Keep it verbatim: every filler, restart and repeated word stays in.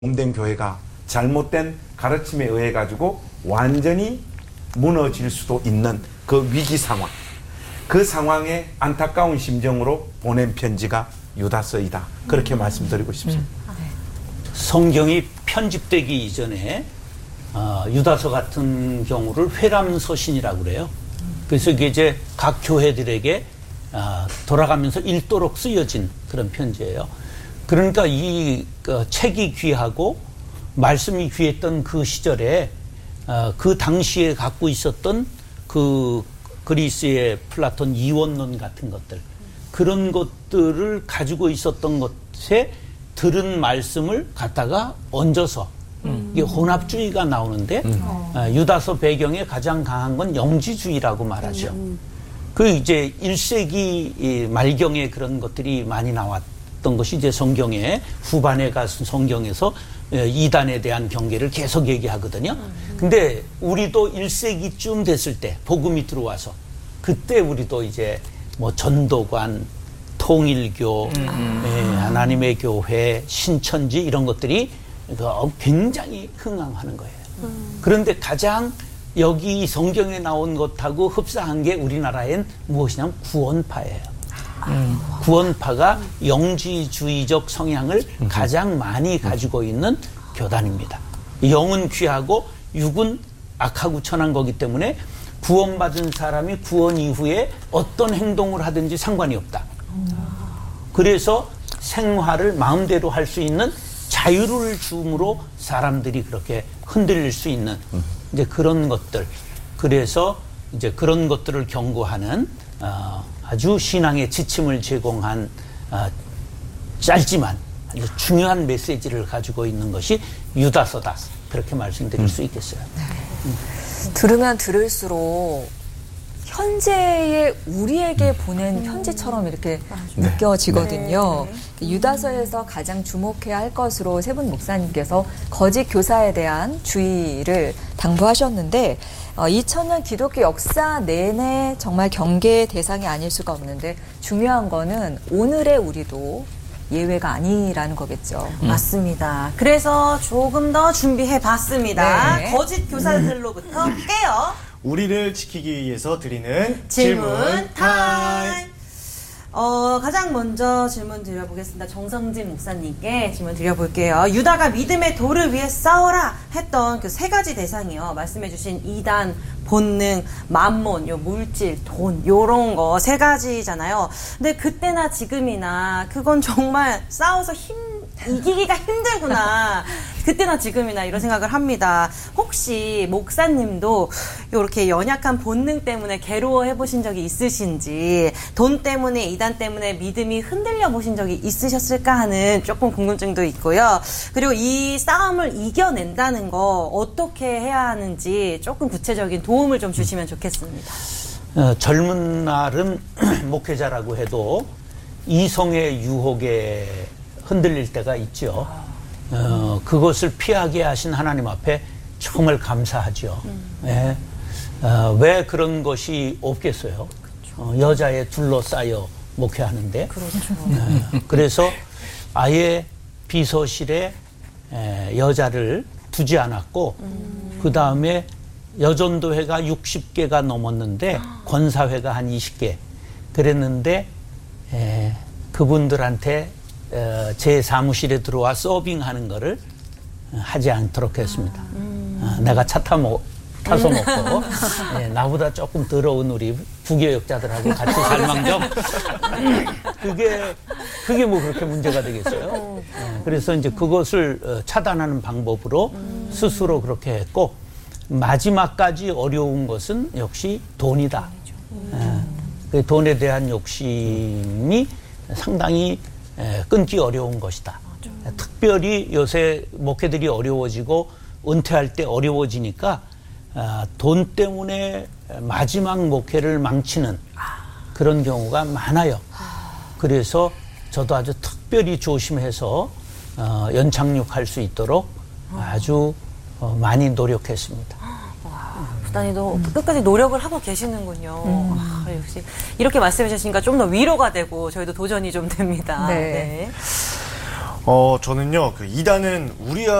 공된 교회가 잘못된 가르침에 의해 가지고 완전히 무너질 수도 있는 그 위기 상황, 그 상황에 안타까운 심정으로 보낸 편지가 유다서이다. 그렇게 음. 말씀드리고 싶습니다. 음. 네. 성경이 편집되기 이전에 어, 유다서 같은 경우를 회람서신이라고 그래요. 그래서 이게 이제 각 교회들에게 어, 돌아가면서 읽도록 쓰여진 그런 편지예요. 그러니까 이 그, 책이 귀하고 말씀이 귀했던 그 시절에 어, 그 당시에 갖고 있었던 그 그리스의 플라톤 이원론 같은 것들, 그런 것들을 가지고 있었던 것에 들은 말씀을 갖다가 얹어서 음. 이게 혼합주의가 나오는데 음. 어, 유다서 배경에 가장 강한 건 영지주의라고 말하죠. 음. 그 이제 일 세기 말경에 그런 것들이 많이 나왔던 것이 이제 성경의 후반에 가서 성경에서 이단에 대한 경계를 계속 얘기하거든요. 근데 우리도 일 세기쯤 됐을 때 복음이 들어와서 그때 우리도 이제 뭐 전도관, 통일교, 음. 예, 하나님의 교회, 신천지 이런 것들이 굉장히 흥황하는 거예요. 음. 그런데 가장 여기 성경에 나온 것하고 흡사한 게 우리나라엔 무엇이냐면 구원파예요. 음. 구원파가 영지주의적 성향을 음. 가장 많이 가지고 있는 교단입니다. 영은 귀하고 육은 악하고 천한 거기 때문에 구원받은 사람이 구원 이후에 어떤 행동을 하든지 상관이 없다. 그래서 생활을 마음대로 할 수 있는 자유를 줌으로 사람들이 그렇게 흔들릴 수 있는 이제 그런 것들. 그래서 이제 그런 것들을 경고하는 어, 아주 신앙의 지침을 제공한 어, 짧지만 아주 중요한 메시지를 가지고 있는 것이 유다서다. 그렇게 말씀드릴 음. 수 있겠어요. 네. 음. 들으면 들을수록 현재의 우리에게 음. 보낸 편지처럼 이렇게 네. 느껴지거든요. 네. 유다서에서 가장 주목해야 할 것으로 세 분 목사님께서 거짓 교사에 대한 주의를 당부하셨는데 어, 이천 년 기독교 역사 내내 정말 경계의 대상이 아닐 수가 없는데 중요한 거는 오늘의 우리도 예외가 아니라는 거겠죠. 음. 맞습니다. 그래서 조금 더 준비해 봤습니다. 네. 거짓 교사들로부터 깨어 우리를 지키기 위해서 드리는 질문, 질문 타임. 어, 가장 먼저 질문 드려보겠습니다. 정성진 목사님께 질문 드려볼게요. 유다가 믿음의 도를 위해 싸워라 했던 그 세 가지 대상이요. 말씀해주신 이단, 본능, 만몬, 요 물질, 돈, 요런 거 세 가지잖아요. 근데 그때나 지금이나 그건 정말 싸워서 힘, 이기기가 힘들구나. 그때나 지금이나 이런 생각을 합니다. 혹시 목사님도 이렇게 연약한 본능 때문에 괴로워해 보신 적이 있으신지, 돈 때문에, 이단 때문에 믿음이 흔들려 보신 적이 있으셨을까 하는 조금 궁금증도 있고요. 그리고 이 싸움을 이겨낸다는 거 어떻게 해야 하는지 조금 구체적인 도움을 좀 주시면 좋겠습니다. 어, 젊은 날은 목회자라고 해도 이성의 유혹에 흔들릴 때가 있죠. 어, 그것을 피하게 하신 하나님 앞에 정말 감사하죠. 음. 네. 어, 왜 그런 것이 없겠어요? 어, 여자에 둘러싸여 목회하는데. 그렇죠. 네. 그래서 아예 비서실에 에, 여자를 두지 않았고 음. 그 다음에 여전도회가 육십 개가 넘었는데 권사회가 한 이십 개 그랬는데 에, 그분들한테 어, 제 사무실에 들어와 서빙하는 거를 하지 않도록 했습니다. 음. 어, 내가 차 타 먹, 타서 먹고 예, 나보다 조금 더러운 우리 부교역자들하고 같이 살망정 그게 그게 뭐 그렇게 문제가 되겠어요. 예, 그래서 이제 그것을 어, 차단하는 방법으로 음. 스스로 그렇게 했고 마지막까지 어려운 것은 역시 돈이다. 음. 예, 그 돈에 대한 욕심이 상당히 에, 끊기 어려운 것이다. 맞아. 특별히 요새 목회들이 어려워지고 은퇴할 때 어려워지니까 아, 돈 때문에 마지막 목회를 망치는 그런 경우가 많아요. 그래서 저도 아주 특별히 조심해서 어, 연착륙할 수 있도록 아주 어, 많이 노력했습니다. 부단히도 음. 끝까지 노력을 하고 계시는군요. 음. 아, 역시 이렇게 말씀해 주시니까 좀 더 위로가 되고 저희도 도전이 좀 됩니다. 네. 네. 어, 저는요, 그 이단은 우리와